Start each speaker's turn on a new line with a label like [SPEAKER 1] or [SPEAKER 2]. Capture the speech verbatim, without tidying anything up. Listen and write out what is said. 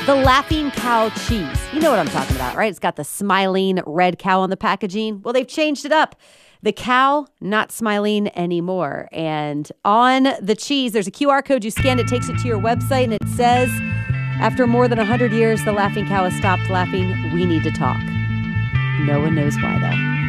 [SPEAKER 1] The Laughing Cow cheese. You know what I'm talking about, right? It's got the smiling red cow on the packaging. Well, they've changed it up. The cow, not smiling anymore. And on the cheese, there's a Q R code. You scan it, takes it to your website, and it says, after more than one hundred years, the Laughing Cow has stopped laughing. We need to talk. No one knows why, though.